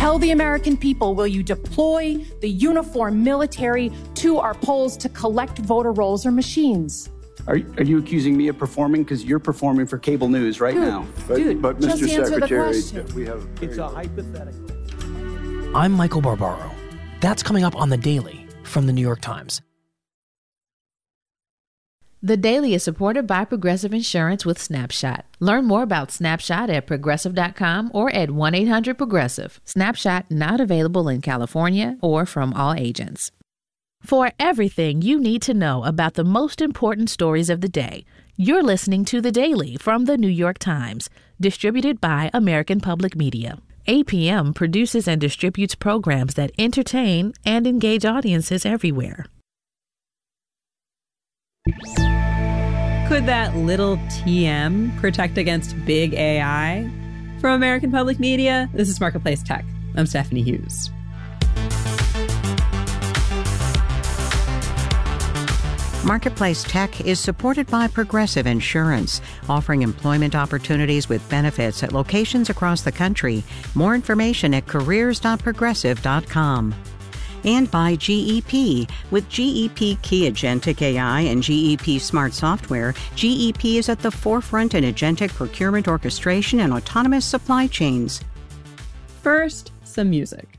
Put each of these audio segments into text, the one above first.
Tell the American people, will you deploy the uniformed military to our polls to collect voter rolls or machines? Are you accusing me of performing? Because you're performing for cable news right now. But Mr. Secretary, we have... It's a hypothetical. I'm Michael Barbaro. That's coming up on The Daily from The New York Times. The Daily is supported by Progressive Insurance with Snapshot. Learn more about Snapshot at Progressive.com or at 1-800-PROGRESSIVE. Snapshot not available in California or from all agents. For everything you need to know about the most important stories of the day, you're listening to The Daily from The New York Times, distributed by American Public Media. APM produces and distributes programs that entertain and engage audiences everywhere. Could that little TM protect against big AI? From American Public Media, this is Marketplace Tech. I'm Stephanie Hughes. Marketplace Tech is supported by Progressive Insurance, offering employment opportunities with benefits at locations across the country. More information at careers.progressive.com. And by GEP. With GEP Key Agentic AI and GEP Smart Software, GEP is at the forefront in agentic procurement orchestration and autonomous supply chains. First, some music.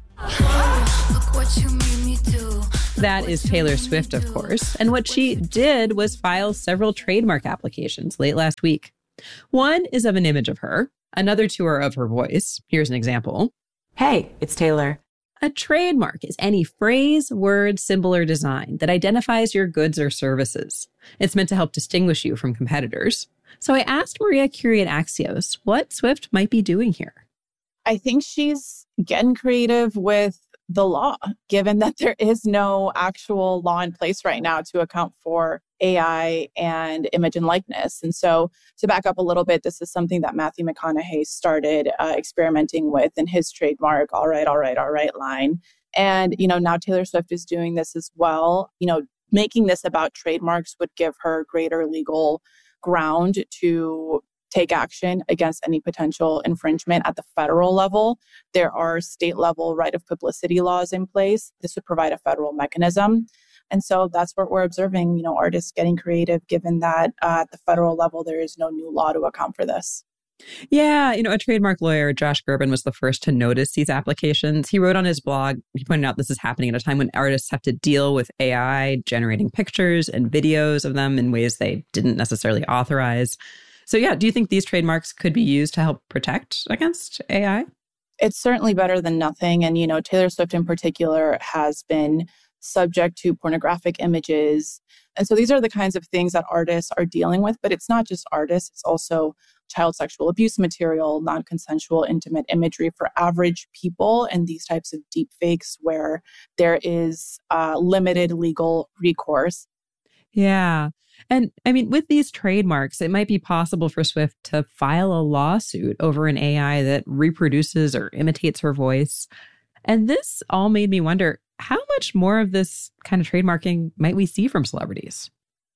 That is Taylor Swift, of course. And what she did was file several trademark applications late last week. One is of an image of her. Another two are of her voice. Here's an example. Hey, it's Taylor. A trademark is any phrase, word, symbol, or design that identifies your goods or services. It's meant to help distinguish you from competitors. So I asked Maria Curie at Axios what Swift might be doing here. I think she's getting creative with the law, given that there is no actual law in place right now to account for AI and image and likeness. And so to back up a little bit, this is something that Matthew McConaughey started experimenting with in his trademark, all right line. And, now Taylor Swift is doing this as well. Making this about trademarks would give her greater legal ground to take action against any potential infringement at the federal level. There are state level right of publicity laws in place. This would provide a federal mechanism. And so that's what we're observing, artists getting creative, given that at the federal level, there is no new law to account for this. Yeah, a trademark lawyer, Josh Gerben, was the first to notice these applications. He wrote on his blog, he pointed out this is happening at a time when artists have to deal with AI generating pictures and videos of them in ways they didn't necessarily authorize. So yeah, do you think these trademarks could be used to help protect against AI? It's certainly better than nothing. And, Taylor Swift in particular has been subject to pornographic images. And so these are the kinds of things that artists are dealing with. But it's not just artists, it's also child sexual abuse material, non-consensual intimate imagery for average people, and these types of deep fakes where there is limited legal recourse. Yeah. And with these trademarks, it might be possible for Swift to file a lawsuit over an AI that reproduces or imitates her voice. And this all made me wonder, how much more of this kind of trademarking might we see from celebrities?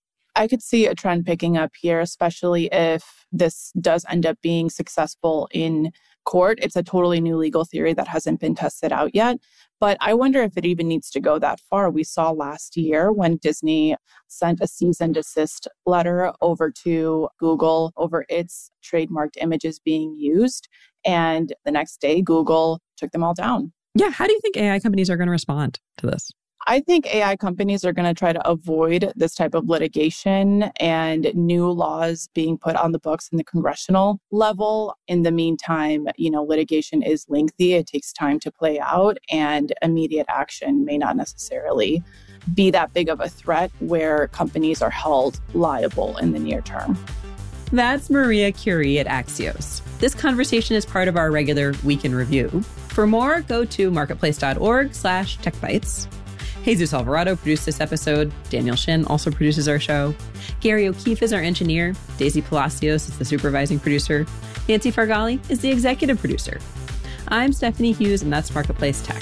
I could see a trend picking up here, especially if this does end up being successful in court. It's a totally new legal theory that hasn't been tested out yet. But I wonder if it even needs to go that far. We saw last year when Disney sent a cease and desist letter over to Google over its trademarked images being used. And the next day, Google took them all down. Yeah. How do you think AI companies are going to respond to this? I think AI companies are going to try to avoid this type of litigation and new laws being put on the books in the congressional level. In the meantime, litigation is lengthy. It takes time to play out, and immediate action may not necessarily be that big of a threat where companies are held liable in the near term. That's Maria Curie at Axios. This conversation is part of our regular Week in Review. For more, go to marketplace.org/techbytes. Jesus Alvarado produced this episode. Daniel Shin also produces our show. Gary O'Keefe is our engineer. Daisy Palacios is the supervising producer. Nancy Fargali is the executive producer. I'm Stephanie Hughes, and that's Marketplace Tech.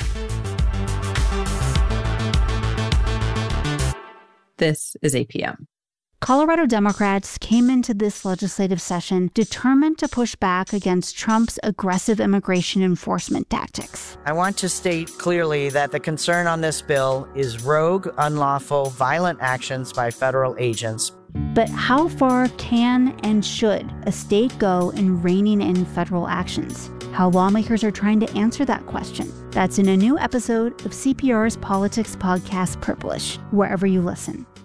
This is APM. Colorado Democrats came into this legislative session determined to push back against Trump's aggressive immigration enforcement tactics. I want to state clearly that the concern on this bill is rogue, unlawful, violent actions by federal agents. But how far can and should a state go in reining in federal actions? How lawmakers are trying to answer that question. That's in a new episode of CPR's Politics Podcast, Purplish, wherever you listen.